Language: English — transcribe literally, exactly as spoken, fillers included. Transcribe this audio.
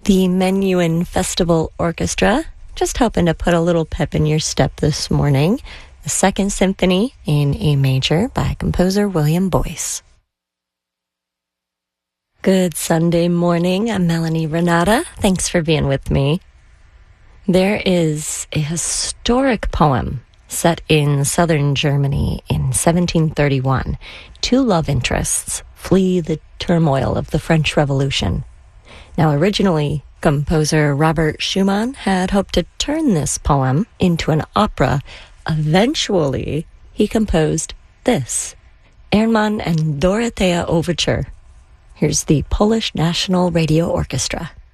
The Menuhin Festival Orchestra, just hoping to put a little pep in your step this morning. The Second Symphony in A Major by composer William Boyce. Good Sunday morning. I'm Melanie Renata. Thanks for being with me. There is a historic poem set in southern Germany in seventeen thirty-one. Two love interests flee the turmoil of the French Revolution. Now, originally, composer Robert Schumann had hoped to turn this poem into an opera. Eventually, he composed this, Ernman and Dorothea Overture. Here's the Polish National Radio Orchestra.